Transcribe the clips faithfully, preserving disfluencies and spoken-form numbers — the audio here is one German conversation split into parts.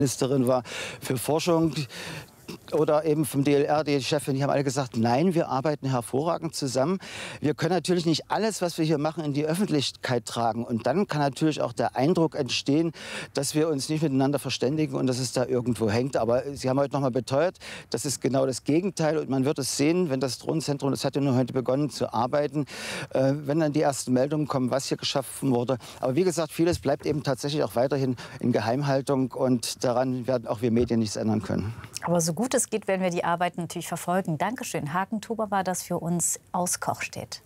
Ministerin war für Forschung oder eben vom D L R, die Chefin, die haben alle gesagt, nein, wir arbeiten hervorragend zusammen. Wir können natürlich nicht alles, was wir hier machen, in die Öffentlichkeit tragen. Und dann kann natürlich auch der Eindruck entstehen, dass wir uns nicht miteinander verständigen und dass es da irgendwo hängt. Aber Sie haben heute noch mal beteuert, das ist genau das Gegenteil. Und man wird es sehen, wenn das Drohnenzentrum, das hat ja nur heute begonnen zu arbeiten, äh, wenn dann die ersten Meldungen kommen, was hier geschaffen wurde. Aber wie gesagt, vieles bleibt eben tatsächlich auch weiterhin in Geheimhaltung. Und daran werden auch wir Medien nichts ändern können. Aber so gut es geht, werden wir die Arbeit natürlich verfolgen. Dankeschön. Hagen Tuber war das für uns aus Kochstedt.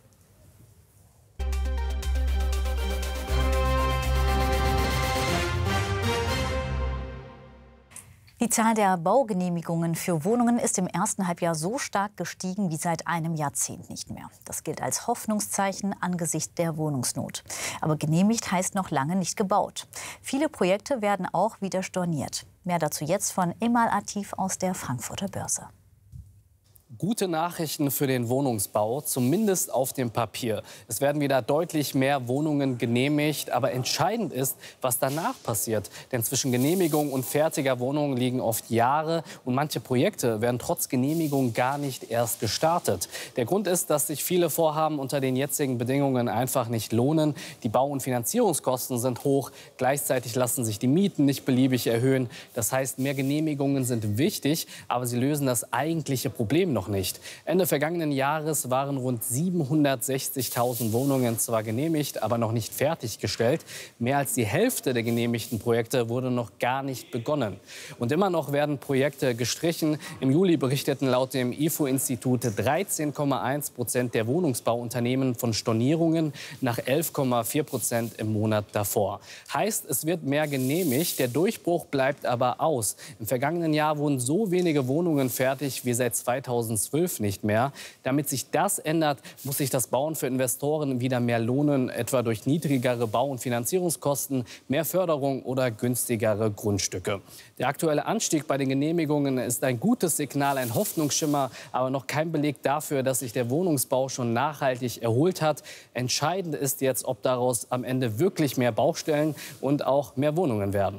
Die Zahl der Baugenehmigungen für Wohnungen ist im ersten Halbjahr so stark gestiegen wie seit einem Jahrzehnt nicht mehr. Das gilt als Hoffnungszeichen angesichts der Wohnungsnot. Aber genehmigt heißt noch lange nicht gebaut. Viele Projekte werden auch wieder storniert. Mehr dazu jetzt von Emal Atif aus der Frankfurter Börse. Gute Nachrichten für den Wohnungsbau, zumindest auf dem Papier. Es werden wieder deutlich mehr Wohnungen genehmigt. Aber entscheidend ist, was danach passiert. Denn zwischen Genehmigung und fertiger Wohnung liegen oft Jahre. Und manche Projekte werden trotz Genehmigung gar nicht erst gestartet. Der Grund ist, dass sich viele Vorhaben unter den jetzigen Bedingungen einfach nicht lohnen. Die Bau- und Finanzierungskosten sind hoch. Gleichzeitig lassen sich die Mieten nicht beliebig erhöhen. Das heißt, mehr Genehmigungen sind wichtig, aber sie lösen das eigentliche Problem noch nicht. Ende vergangenen Jahres waren rund siebenhundertsechzigtausend Wohnungen zwar genehmigt, aber noch nicht fertiggestellt. Mehr als die Hälfte der genehmigten Projekte wurde noch gar nicht begonnen. Und immer noch werden Projekte gestrichen. Im Juli berichteten laut dem I F O-Institut dreizehn Komma eins Prozent der Wohnungsbauunternehmen von Stornierungen nach elf Komma vier Prozent im Monat davor. Heißt, es wird mehr genehmigt, der Durchbruch bleibt aber aus. Im vergangenen Jahr wurden so wenige Wohnungen fertig wie seit zweitausendzwölf nicht mehr. Damit sich das ändert, muss sich das Bauen für Investoren wieder mehr lohnen, etwa durch niedrigere Bau- und Finanzierungskosten, mehr Förderung oder günstigere Grundstücke. Der aktuelle Anstieg bei den Genehmigungen ist ein gutes Signal, ein Hoffnungsschimmer, aber noch kein Beleg dafür, dass sich der Wohnungsbau schon nachhaltig erholt hat. Entscheidend ist jetzt, ob daraus am Ende wirklich mehr Baustellen und auch mehr Wohnungen werden.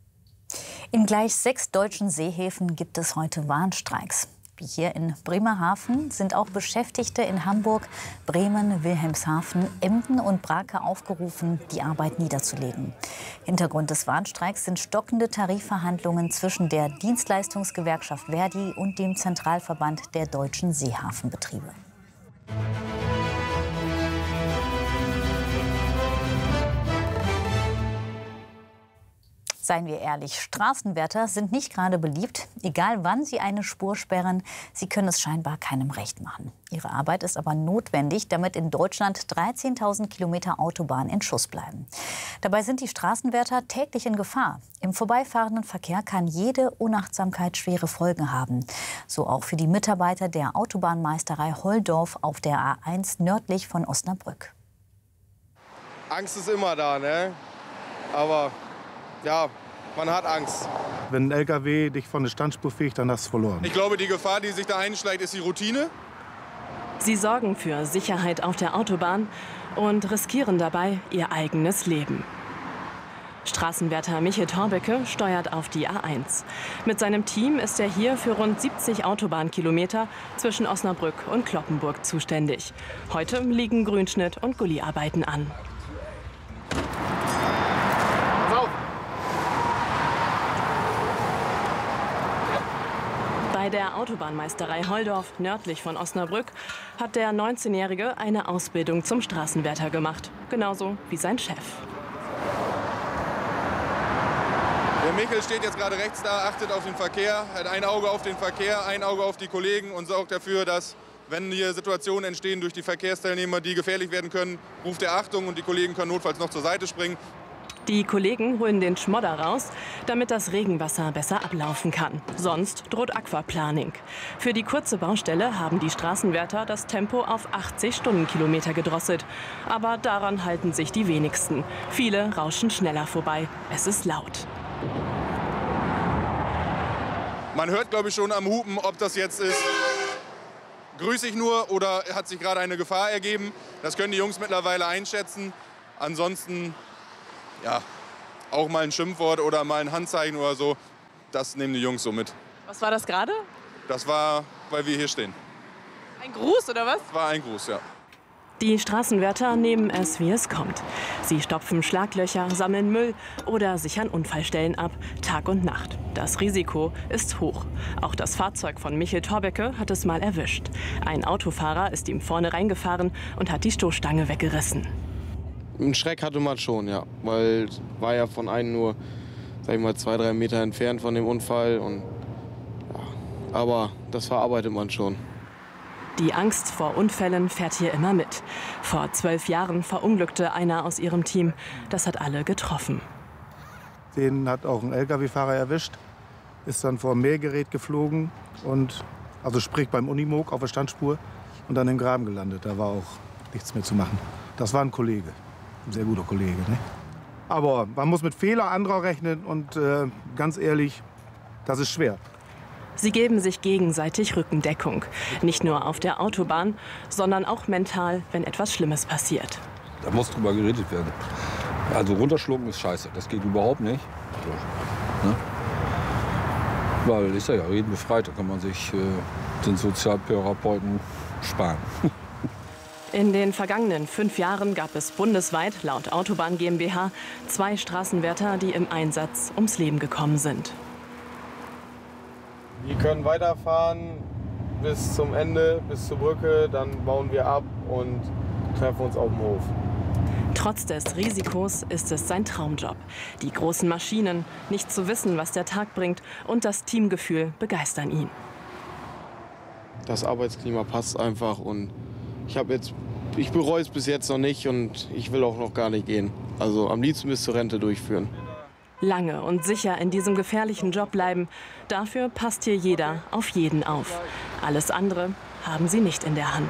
In gleich sechs deutschen Seehäfen gibt es heute Warnstreiks. Wie hier in Bremerhaven sind auch Beschäftigte in Hamburg, Bremen, Wilhelmshaven, Emden und Brake aufgerufen, die Arbeit niederzulegen. Hintergrund des Warnstreiks sind stockende Tarifverhandlungen zwischen der Dienstleistungsgewerkschaft Verdi und dem Zentralverband der deutschen Seehafenbetriebe. Seien wir ehrlich, Straßenwärter sind nicht gerade beliebt. Egal wann sie eine Spur sperren, sie können es scheinbar keinem recht machen. Ihre Arbeit ist aber notwendig, damit in Deutschland dreizehntausend Kilometer Autobahn in Schuss bleiben. Dabei sind die Straßenwärter täglich in Gefahr. Im vorbeifahrenden Verkehr kann jede Unachtsamkeit schwere Folgen haben. So auch für die Mitarbeiter der Autobahnmeisterei Holdorf auf der A eins nördlich von Osnabrück. Angst ist immer da, ne? Aber ja, man hat Angst. Wenn ein L K W dich von der Standspur fegt, dann hast du verloren. Ich glaube, die Gefahr, die sich da einschleicht, ist die Routine. Sie sorgen für Sicherheit auf der Autobahn und riskieren dabei ihr eigenes Leben. Straßenwärter Michael Torbecke steuert auf die A eins. Mit seinem Team ist er hier für rund siebzig Autobahnkilometer zwischen Osnabrück und Cloppenburg zuständig. Heute liegen Grünschnitt und Gulliarbeiten an. Bei der Autobahnmeisterei Holdorf nördlich von Osnabrück hat der neunzehnjährige eine Ausbildung zum Straßenwärter gemacht. Genauso wie sein Chef. Der Michael steht jetzt gerade rechts da, achtet auf den Verkehr, hat ein Auge auf den Verkehr, ein Auge auf die Kollegen und sorgt dafür, dass, wenn hier Situationen entstehen durch die Verkehrsteilnehmer, die gefährlich werden können, ruft er Achtung und die Kollegen können notfalls noch zur Seite springen. Die Kollegen holen den Schmodder raus, damit das Regenwasser besser ablaufen kann. Sonst droht Aquaplaning. Für die kurze Baustelle haben die Straßenwärter das Tempo auf achtzig Stundenkilometer gedrosselt. Aber daran halten sich die wenigsten. Viele rauschen schneller vorbei. Es ist laut. Man hört, glaube ich, schon am Hupen, ob das jetzt ist, grüße ich nur oder hat sich gerade eine Gefahr ergeben. Das können die Jungs mittlerweile einschätzen. Ansonsten, ja, auch mal ein Schimpfwort oder mal ein Handzeichen oder so. das nehmen die Jungs so mit. Was war das gerade? Das war, weil wir hier stehen. Ein Gruß oder was? Das war ein Gruß, ja. Die Straßenwärter nehmen es, wie es kommt. Sie stopfen Schlaglöcher, sammeln Müll oder sichern Unfallstellen ab, Tag und Nacht. Das Risiko ist hoch. Auch das Fahrzeug von Michel Thorbecke hat es mal erwischt. Ein Autofahrer ist ihm vorne reingefahren und hat die Stoßstange weggerissen. Einen Schreck hatte man schon, ja. Weil es war ja von einem nur, sag ich mal, zwei, drei Meter entfernt von dem Unfall. Und, ja. Aber das verarbeitet man schon. Die Angst vor Unfällen fährt hier immer mit. Vor zwölf Jahren verunglückte einer aus ihrem Team. Das hat alle getroffen. Den hat auch ein L K W-Fahrer erwischt, ist dann vor ein Mähgerät geflogen, und, also sprich beim Unimog auf der Standspur, und dann im Graben gelandet. Da war auch nichts mehr zu machen. Das war ein Kollege, ein sehr guter Kollege. Ne? Aber man muss mit Fehlern anderer rechnen, und äh, ganz ehrlich, das ist schwer. Sie geben sich gegenseitig Rückendeckung. Nicht nur auf der Autobahn, sondern auch mental, wenn etwas Schlimmes passiert. Da muss drüber geredet werden. Also runterschlucken ist scheiße, das geht überhaupt nicht. Also, ne? Weil, ich sage ja, reden befreit, da kann man sich äh, den Sozialtherapeuten sparen. In den vergangenen fünf Jahren gab es bundesweit, laut Autobahn GmbH, zwei Straßenwärter, die im Einsatz ums Leben gekommen sind. Wir können weiterfahren bis zum Ende, bis zur Brücke, dann bauen wir ab und treffen uns auf dem Hof. Trotz des Risikos ist es sein Traumjob. Die großen Maschinen, nicht zu wissen, was der Tag bringt, und das Teamgefühl begeistern ihn. Das Arbeitsklima passt einfach, und ich habe jetzt, ich bereue es bis jetzt noch nicht, und ich will auch noch gar nicht gehen. Also am liebsten bis zur Rente durchführen. Lange und sicher in diesem gefährlichen Job bleiben, dafür passt hier jeder auf jeden auf. Alles andere haben sie nicht in der Hand.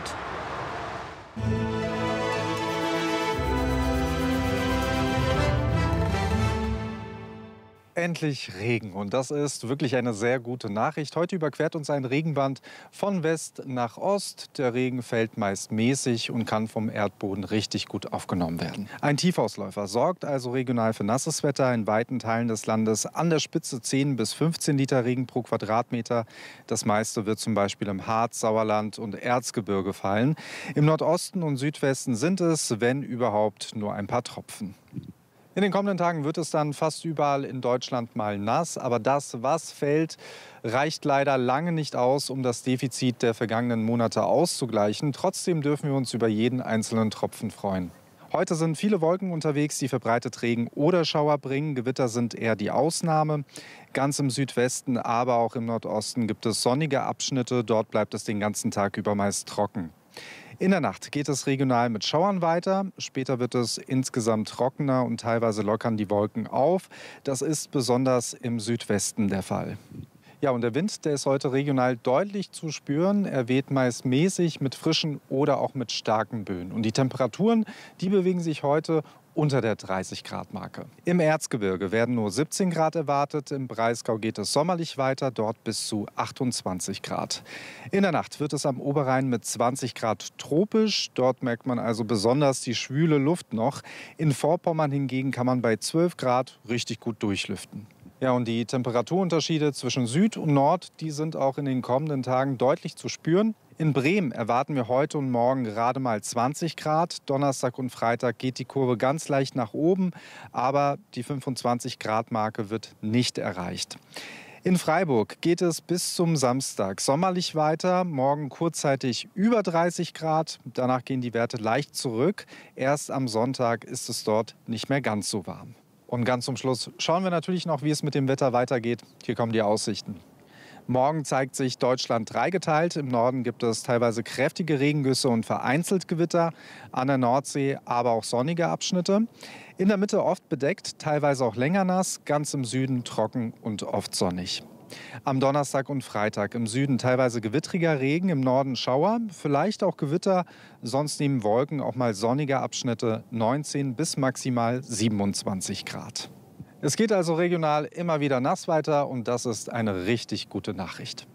Endlich Regen, und das ist wirklich eine sehr gute Nachricht. Heute überquert uns ein Regenband von West nach Ost. Der Regen fällt meist mäßig und kann vom Erdboden richtig gut aufgenommen werden. Ein Tiefausläufer sorgt also regional für nasses Wetter in weiten Teilen des Landes. An der Spitze zehn bis fünfzehn Liter Regen pro Quadratmeter. Das meiste wird zum Beispiel im Harz, Sauerland und Erzgebirge fallen. Im Nordosten und Südwesten sind es, wenn überhaupt, nur ein paar Tropfen. In den kommenden Tagen wird es dann fast überall in Deutschland mal nass. Aber das, was fällt, reicht leider lange nicht aus, um das Defizit der vergangenen Monate auszugleichen. Trotzdem dürfen wir uns über jeden einzelnen Tropfen freuen. Heute sind viele Wolken unterwegs, die verbreitet Regen oder Schauer bringen. Gewitter sind eher die Ausnahme. Ganz im Südwesten, aber auch im Nordosten gibt es sonnige Abschnitte. Dort bleibt es den ganzen Tag über meist trocken. In der Nacht geht es regional mit Schauern weiter. Später wird es insgesamt trockener und teilweise lockern die Wolken auf. Das ist besonders im Südwesten der Fall. Ja, und der Wind, der ist heute regional deutlich zu spüren. Er weht meist mäßig mit frischen oder auch mit starken Böen. Und die Temperaturen, die bewegen sich heute unter der dreißig Grad Marke. Im Erzgebirge werden nur siebzehn Grad erwartet. Im Breisgau geht es sommerlich weiter, dort bis zu achtundzwanzig Grad. In der Nacht wird es am Oberrhein mit zwanzig Grad tropisch. Dort merkt man also besonders die schwüle Luft noch. In Vorpommern hingegen kann man bei zwölf Grad richtig gut durchlüften. Ja, und die Temperaturunterschiede zwischen Süd und Nord, die sind auch in den kommenden Tagen deutlich zu spüren. In Bremen erwarten wir heute und morgen gerade mal zwanzig Grad. Donnerstag und Freitag geht die Kurve ganz leicht nach oben, aber die fünfundzwanzig Grad Marke wird nicht erreicht. In Freiburg geht es bis zum Samstag sommerlich weiter. Morgen kurzzeitig über dreißig Grad. Danach gehen die Werte leicht zurück. Erst am Sonntag ist es dort nicht mehr ganz so warm. Und ganz zum Schluss schauen wir natürlich noch, wie es mit dem Wetter weitergeht. Hier kommen die Aussichten. Morgen zeigt sich Deutschland dreigeteilt. Im Norden gibt es teilweise kräftige Regengüsse und vereinzelt Gewitter. An der Nordsee aber auch sonnige Abschnitte. In der Mitte oft bedeckt, teilweise auch länger nass. Ganz im Süden trocken und oft sonnig. Am Donnerstag und Freitag im Süden teilweise gewittriger Regen, im Norden Schauer, vielleicht auch Gewitter. Sonst neben Wolken auch mal sonnige Abschnitte, neunzehn bis maximal siebenundzwanzig Grad. Es geht also regional immer wieder nass weiter, und das ist eine richtig gute Nachricht.